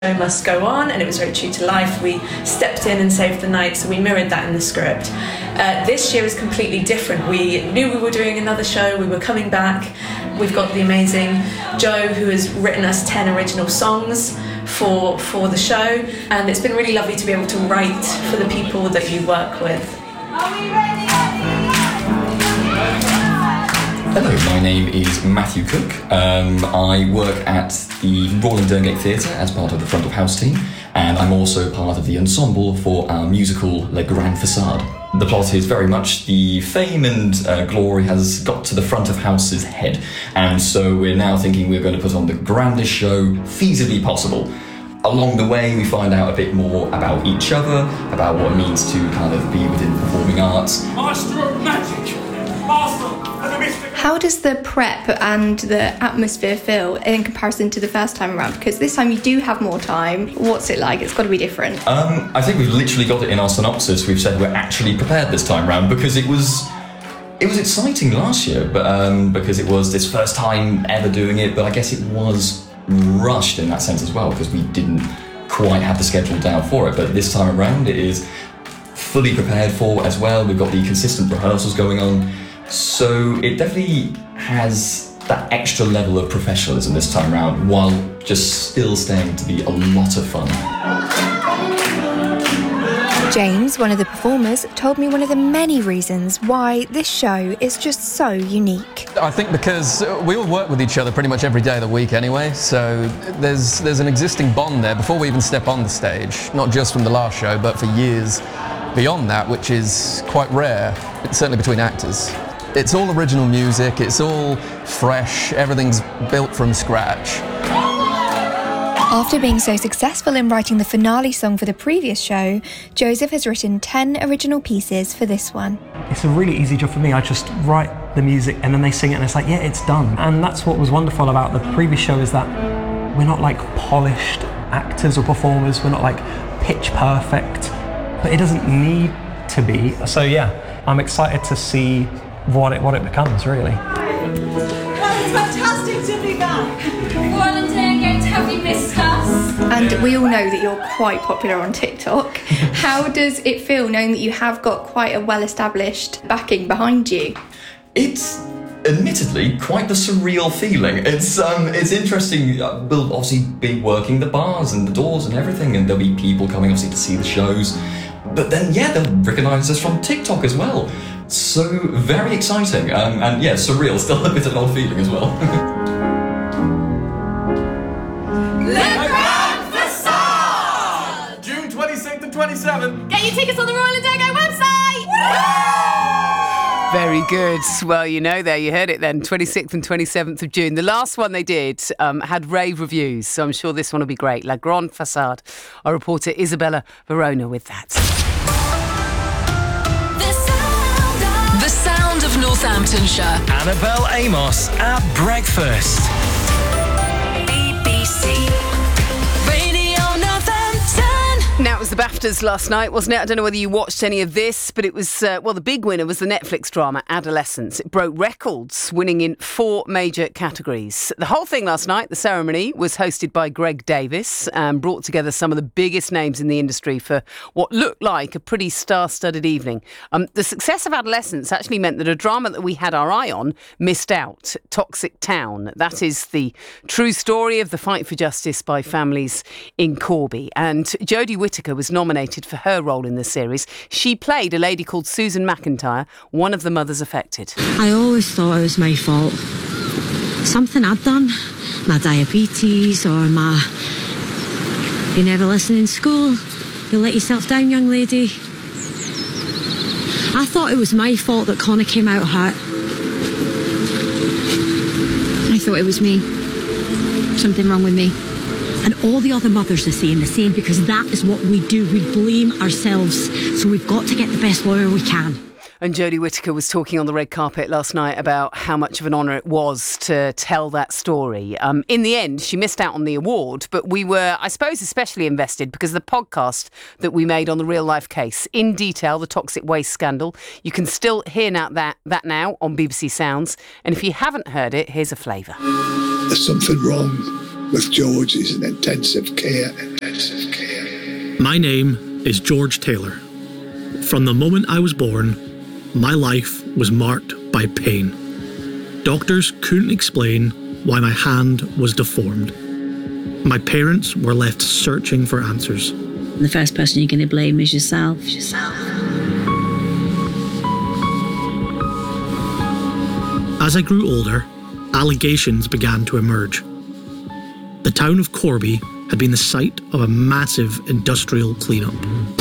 must go on, and it was very true to life. We stepped in and saved the night, so we mirrored that in the script. This year is completely different. We knew we were doing another show, we were coming back. We've got the amazing Joe, who has written us 10 original songs for the show, and it's been really lovely to be able to write for the people that you work with. Are we ready? Hello, my name is Matthew Cook. I work at the Royal and Derngate Theatre as part of the front of house team, and I'm also part of the ensemble for our musical Le Grand Facade. The plot is very much the fame and glory has got to the front of house's head, and so we're now thinking we're going to put on the grandest show feasibly possible. Along the way, we find out a bit more about each other, about what it means to kind of be within performing arts. Master of magic, master of the mystic. How does the prep and the atmosphere feel in comparison to the first time around? Because this time you do have more time. What's it like? It's got to be different. I think we've literally got it in our synopsis. We've said we're actually prepared this time round because it was exciting last year, but because it was this first time ever doing it. But I guess it was rushed in that sense as well because we didn't quite have the schedule down for it. But this time around, it is fully prepared for as well. We've got the consistent rehearsals going on. So it definitely has that extra level of professionalism this time around, while just still staying to be a lot of fun. James, one of the performers, told me one of the many reasons why this show is just so unique. I think because we all work with each other pretty much every day of the week anyway, so there's an existing bond there before we even step on the stage, not just from the last show, but for years beyond that, which is quite rare, certainly between actors. It's all original music, it's all fresh, everything's built from scratch. After being so successful in writing the finale song for the previous show, Joseph has written 10 original pieces for this one. It's a really easy job for me. I just write the music and then they sing it and it's like, yeah, it's done. And that's what was wonderful about the previous show is that we're not like polished actors or performers, we're not like pitch perfect, but it doesn't need to be. So yeah, I'm excited to see what it becomes, really. It's fantastic to be back. Royal and Derngate, have you missed us? And we all know that you're quite popular on TikTok. How does it feel knowing that you have got quite a well-established backing behind you? It's admittedly quite the surreal feeling. It's interesting. We'll obviously be working the bars and the doors and everything, and there'll be people coming obviously to see the shows. But then, yeah, they'll recognise us from TikTok as well. So very exciting, and yeah, surreal. Still a bit of an odd feeling as well. Le Grand Facade! June 26th and 27th. Get your tickets on the Royal and Derngate website! Very good. Well, you know, there you heard it then, 26th and 27th of June. The last one they did had rave reviews, so I'm sure this one will be great. Le Grand Facade. Our reporter Isabella Verona with that. The sound of Northamptonshire. Annabelle Amos at breakfast. BBC Radio Northampton. Now, it was the BAFTAs last night, wasn't it? I don't know whether you watched any of this, but it was, the big winner was the Netflix drama Adolescence. It broke records, winning in 4 major categories. The whole thing last night, the ceremony, was hosted by Greg Davis and brought together some of the biggest names in the industry for what looked like a pretty star-studded evening. The success of Adolescence actually meant that a drama that we had our eye on missed out, Toxic Town. That is the true story of the fight for justice by families in Corby. And Jodie Whittaker was nominated for her role in the series. She played a lady called Susan McIntyre, one of the mothers affected. I always thought it was my fault. Something I'd done. My diabetes or my... You never listen in school. You let yourself down, young lady. I thought it was my fault that Connor came out hurt. I thought it was me. Something wrong with me. And all the other mothers are saying the same because that is what we do. We blame ourselves. So we've got to get the best lawyer we can. And Jodie Whittaker was talking on the red carpet last night about how much of an honour it was to tell that story. In the end, she missed out on the award, but we were, I suppose, especially invested because the podcast that we made on the real life case, in detail, the toxic waste scandal, you can still hear that now on BBC Sounds. And if you haven't heard it, here's a flavour. There's something wrong with George. He's in intensive care. defensive gear. My name is George Taylor. From the moment I was born, my life was marked by pain. Doctors couldn't explain why my hand was deformed. My parents were left searching for answers. The first person you're going to blame is yourself. As I grew older, allegations began to emerge. The town of Corby had been the site of a massive industrial cleanup.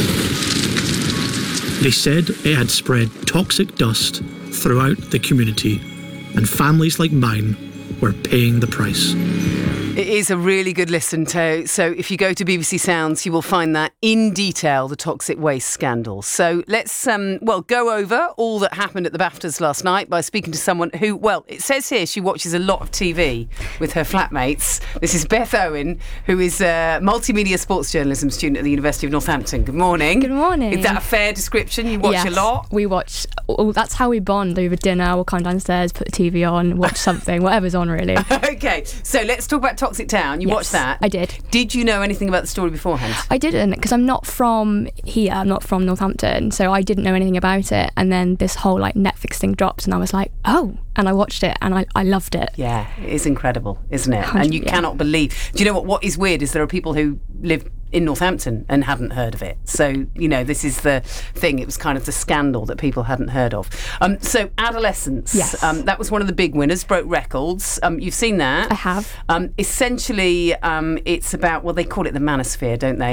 They said it had spread toxic dust throughout the community, and families like mine were paying the price. It is a really good listen to. So if you go to BBC Sounds, you will find that in detail, the toxic waste scandal. So let's, go over all that happened at the BAFTAs last night by speaking to someone who, well, it says here she watches a lot of TV with her flatmates. This is Beth Owen, who is a multimedia sports journalism student at the University of Northampton. Good morning. Good morning. Is that a fair description? You watch a lot? We watch. That's how we bond over dinner. We'll come downstairs, put the TV on, watch something, whatever's on, really. Okay, so let's talk about Toxic Town. You watched that? I did. Did you know anything about the story beforehand? I didn't, because I'm not from here. I'm not from Northampton, so I didn't know anything about it. And then this whole Netflix thing dropped, and I was like, oh, and I watched it, and I loved it. Yeah, it is incredible, isn't it? And you cannot believe. Do you know what is weird is there are people who live in Northampton and hadn't heard of it. So, this is the thing. It was kind of the scandal that people hadn't heard of. So, Adolescence. Yes. That was one of the big winners, broke records. You've seen that. I have. Essentially, it's about, well, they call it the manosphere, don't they?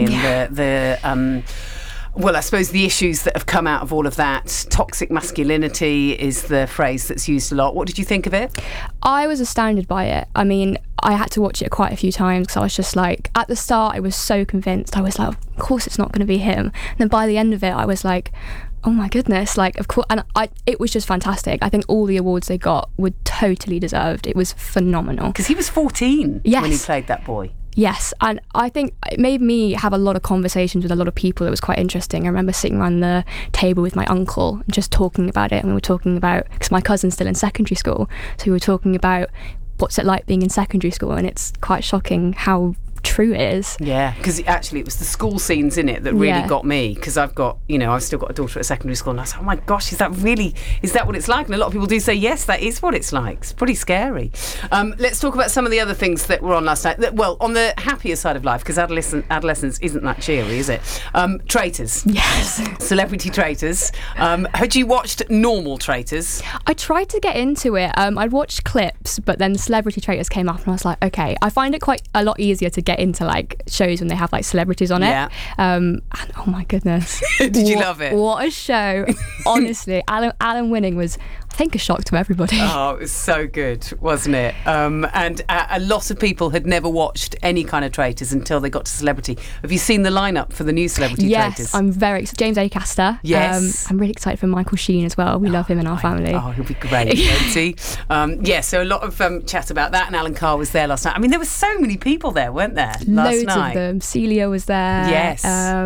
And well, I suppose the issues that have come out of all of that. Toxic masculinity is the phrase that's used a lot. What did you think of it? I was astounded by it. I mean, I had to watch it quite a few times because I was just like, at the start, I was so convinced. I was like, of course it's not going to be him. And then by the end of it, I was like, oh my goodness, of course. And it was just fantastic. I think all the awards they got were totally deserved. It was phenomenal. Because he was 14 when he played that boy. Yes, and I think it made me have a lot of conversations with a lot of people. It was quite interesting. I remember sitting around the table with my uncle and just talking about it. And we were talking about, because my cousin's still in secondary school, so we were talking about what's it like being in secondary school, and it's quite shocking how true it is. Yeah, because actually it was the school scenes in it that really got me, because I've got, I've still got a daughter at secondary school, and I was like, oh my gosh, is that what it's like? And a lot of people do say, yes, that is what it's like. It's pretty scary. Let's talk about some of the other things that were on last night. Well, on the happier side of life, because adolescence isn't that cheery, is it? Traitors. Yes. Celebrity Traitors. Had you watched normal Traitors? I tried to get into it. I'd watched clips, but then Celebrity Traitors came up, and I was like, okay, I find it quite a lot easier to get into shows when they have celebrities on it. Yeah. And oh my goodness. Did you love it? What a show. Honestly, Alan winning was, I think, a shock to everybody. Oh, it was so good, wasn't it? And a lot of people had never watched any kind of Traitors until they got to Celebrity. Have you seen the lineup for the new Celebrity Traitors? Yes, I'm very excited. James Acaster. Yes. I'm really excited for Michael Sheen as well. We love him in our family. Oh, he'll be great, won't he? So a lot of chat about that, and Alan Carr was there last night. I mean, there were so many people there, weren't there, last night? Loads of them. Celia was there. Yes.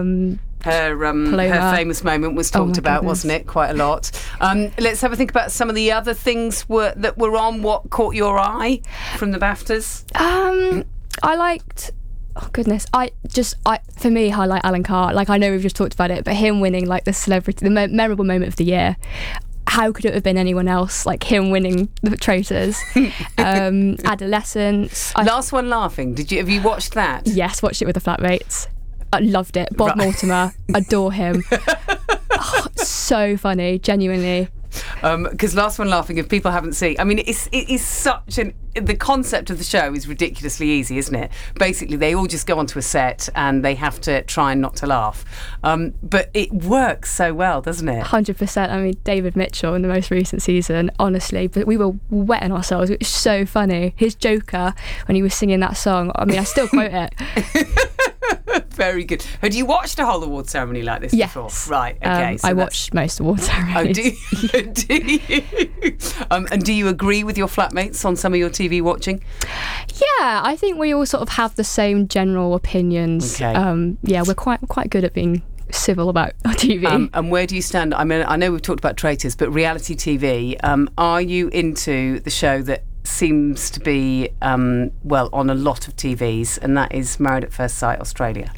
Her famous moment was talked about, wasn't it? Quite a lot. Let's have a think about some of the other things that were on. What caught your eye from the BAFTAs? I liked... Oh goodness! For me, I like Alan Carr. I know we've just talked about it, but him winning the memorable moment of the year. How could it have been anyone else? Him winning the Traitors. Adolescence. Last One Laughing. Have you watched that? Yes, watched it with the flatmates. I loved it. Bob Mortimer, adore him. So funny, genuinely. Because Last One Laughing, if people haven't seen, I mean, it is such the concept of the show is ridiculously easy, isn't it? Basically, they all just go onto a set and they have to try not to laugh. But it works so well, doesn't it? 100%. I mean, David Mitchell in the most recent season, honestly, but we were wetting ourselves. It was so funny. His Joker, when he was singing that song, I mean, I still quote it. Very good. Had you watched a whole award ceremony like this before? Right, okay. I watched most award ceremonies. Oh, do you? And do you agree with your flatmates on some of your TV watching? Yeah, I think we all sort of have the same general opinions. Okay. We're quite good at being civil about our TV. And where do you stand? I mean, I know we've talked about Traitors, but reality TV, are you into the show that seems to be on a lot of TVs, and that is Married at First Sight Australia?